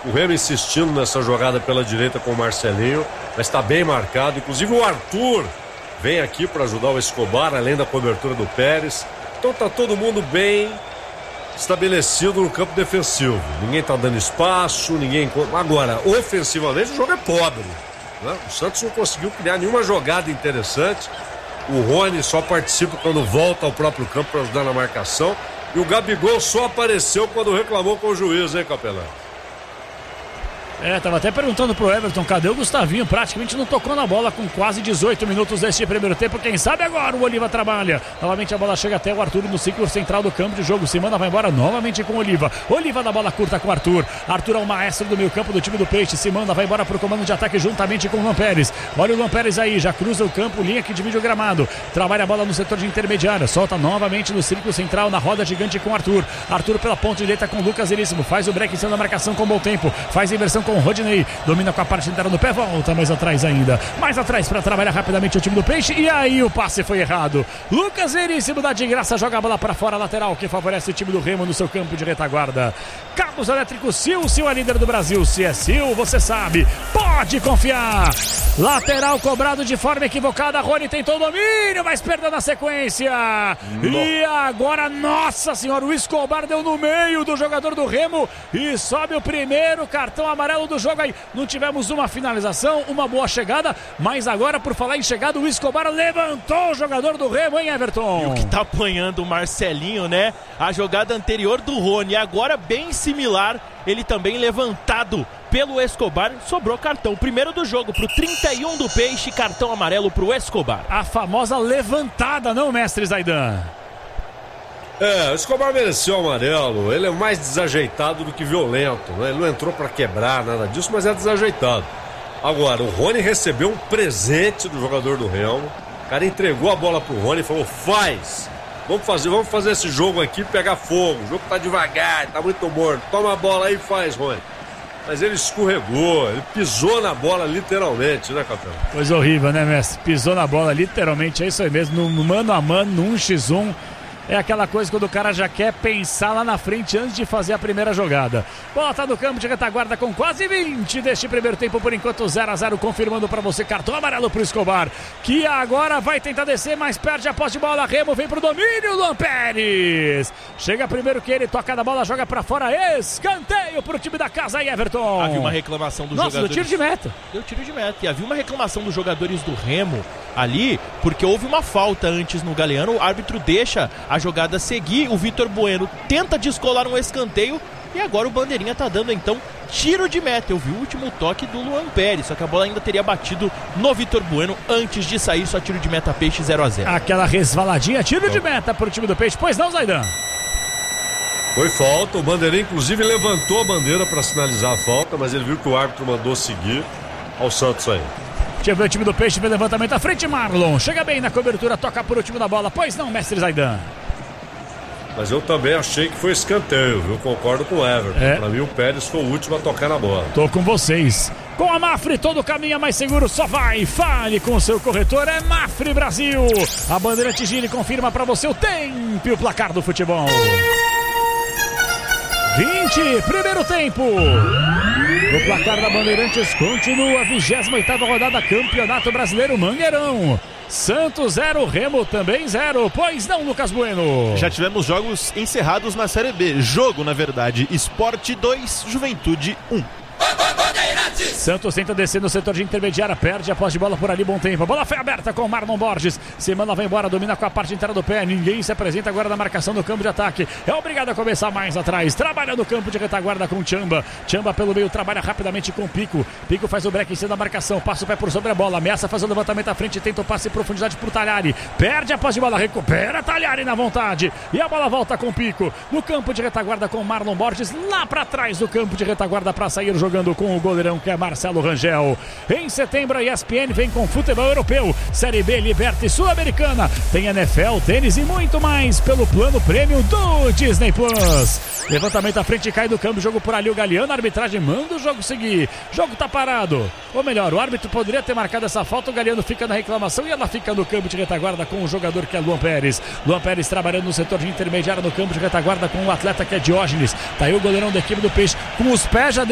O Remo insistindo nessa jogada pela direita com o Marcelinho, mas está bem marcado. Inclusive o Arthur vem aqui para ajudar o Escobar, além da cobertura do Pérez. Então tá todo mundo bem estabelecido no campo defensivo. Ninguém tá dando espaço, Agora, ofensivamente, o jogo é pobre, né? O Santos não conseguiu criar nenhuma jogada interessante. O Rony só participa quando volta ao próprio campo para ajudar na marcação. E o Gabigol só apareceu quando reclamou com o juiz, hein, Capelão? Tava até perguntando pro Everton, cadê o Gustavinho? Praticamente não tocou na bola com quase 18 minutos deste primeiro tempo. Quem sabe agora o Oliva trabalha. Novamente a bola chega até o Arthur no ciclo central do campo de jogo. Semana vai embora novamente com o Oliva. Oliva da bola curta com o Arthur. Arthur é o maestro do meio campo do time do Peixe. Semana vai embora pro comando de ataque juntamente com o Luan Pérez. Olha o Luan Pérez aí, já cruza o campo, linha que divide o gramado. Trabalha a bola no setor de intermediária. Solta novamente no círculo central, na roda gigante com o Arthur. Arthur pela ponta direita com o Lucas Veríssimo. Faz o break em cima da marcação com bom tempo. Faz a inversão com o Rodinei, domina com a parte interna do pé, volta mais atrás ainda, mais atrás para trabalhar rapidamente o time do Peixe, e aí o passe foi errado. Lucas Veríssimo dá de graça, joga a bola para fora, lateral que favorece o time do Remo no seu campo de retaguarda. Cabos elétricos Sil, Sil é líder do Brasil. Se é Sil, você sabe, pode confiar. Lateral cobrado de forma equivocada, Rony tentou o domínio, mas perdeu na sequência. E agora, nossa senhora, o Escobar deu no meio do jogador do Remo e sobe o primeiro cartão amarelo do jogo aí. Não tivemos uma finalização, uma boa chegada, mas agora, por falar em chegada, o Escobar levantou o jogador do Remo, hein, Everton? E o que tá apanhando o Marcelinho, né? A jogada anterior do Rony, agora bem similar, ele também levantado pelo Escobar, sobrou cartão. Primeiro do jogo pro 31 do Peixe, cartão amarelo pro Escobar. A famosa levantada, não, mestre Zaidan? O Escobar mereceu o amarelo. Ele é mais desajeitado do que violento, né? Ele não entrou para quebrar, nada disso, mas é desajeitado. Agora, o Rony recebeu um presente do jogador do Remo. O cara entregou a bola pro Rony e falou: faz, vamos fazer esse jogo aqui pegar fogo. O jogo tá devagar, tá muito morto. Toma a bola aí e faz, Rony. Mas ele escorregou, ele pisou na bola literalmente, né, Capitão? Coisa horrível, né, mestre? Pisou na bola literalmente, é isso aí mesmo, no mano a mano, no 1x1. É aquela coisa quando o cara já quer pensar lá na frente antes de fazer a primeira jogada. Bola tá no campo de retaguarda com quase 20 deste primeiro tempo, por enquanto 0-0, confirmando para você cartão amarelo pro Escobar, que agora vai tentar descer, mas perde a posse de bola. Remo vem pro domínio, Luan Pérez chega primeiro que ele, toca na bola, joga para fora, escanteio pro time da casa aí, Everton. Havia uma reclamação dos jogadores. Deu tiro de meta. Deu tiro de meta, e havia uma reclamação dos jogadores do Remo ali, porque houve uma falta antes no Galeano, o árbitro deixa a jogada seguir, o Vitor Bueno tenta descolar um escanteio e agora o bandeirinha tá dando então tiro de meta. Eu vi o último toque do Luan Pérez, só que a bola ainda teria batido no Vitor Bueno antes de sair, só tiro de meta Peixe 0-0. Aquela resvaladinha, tiro de meta pro time do Peixe, pois não, Zaidan? Foi falta, o bandeirinha inclusive levantou a bandeira para sinalizar a falta, mas ele viu que o árbitro mandou seguir. Ao Santos aí. Deixa eu ver o time do Peixe, vem levantamento à frente, Marlon. Chega bem na cobertura, toca por último da bola. Pois não, mestre Zaidan? Mas eu também achei que foi escanteio, viu? Concordo com o Everton. Pra mim o Pérez foi o último a tocar na bola. Tô com vocês. Com a Mafre, todo caminho é mais seguro, só vai. Fale com o seu corretor, é Mafre Brasil. A bandeira Tigine confirma pra você o tempo e o placar do futebol. 20, primeiro tempo. O placar da Bandeirantes continua a 28ª rodada, Campeonato Brasileiro Mangueirão. Santos 0, Remo também 0. Pois não, Lucas Bueno? Já tivemos jogos encerrados na Série B. Jogo, na verdade, Sport 2, Juventude 1. Santos tenta descer no setor de intermediária, perde a posse de bola por ali, bom tempo. A bola foi aberta com o Marlon Borges. Semana vai embora, domina com a parte inteira do pé. Ninguém se apresenta agora na marcação do campo de ataque. É obrigado a começar mais atrás. Trabalha no campo de retaguarda com o Tchamba. Tchamba pelo meio, trabalha rapidamente com o Pico. Pico faz o break em cima da marcação, passa o pé por sobre a bola, ameaça fazer o levantamento à frente, tenta o passe em profundidade pro Talhari. Perde a posse de bola, recupera Talhari na vontade. E a bola volta com o Pico. No campo de retaguarda com o Marlon Borges, lá pra trás do campo de retaguarda para sair jogando com o goleirão que é Marcelo Rangel. Em setembro a ESPN vem com futebol europeu, Série B, Liberta e Sul-Americana. Tem NFL, tênis e muito mais pelo plano premium do Disney Plus. Levantamento à frente, cai do campo, jogo por ali o Galeano, a arbitragem manda o jogo seguir. Jogo tá parado. Ou melhor, o árbitro poderia ter marcado essa falta, o Galeano fica na reclamação e ela fica no campo de retaguarda com o jogador que é Luan Pérez. Luan Pérez trabalhando no setor de intermediária no campo de retaguarda com o atleta que é Diógenes. Tá aí o goleirão da equipe do Peixe com os pés já